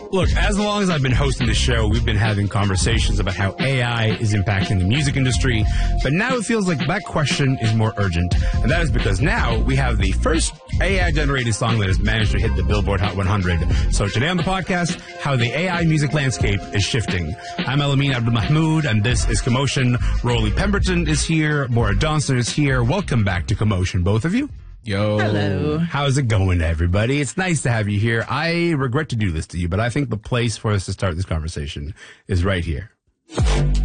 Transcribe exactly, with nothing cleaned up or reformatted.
Look, as long as I've been hosting the show, we've been having conversations about how A I is impacting the music industry. But now it feels like that question is more urgent. And that is because now we have the first A I-generated song that has managed to hit the Billboard Hot one hundred. So today on the podcast, how the A I music landscape is shifting. I'm Elamin Abdul-Mahmoud, and this is Commotion. Rolly Pemberton is here. Maura Johnson is here. Welcome back to Commotion, both of you. Yo. Hello. How's it going, everybody? It's nice to have you here. I regret to do this to you, but I think the place for us to start this conversation is right here.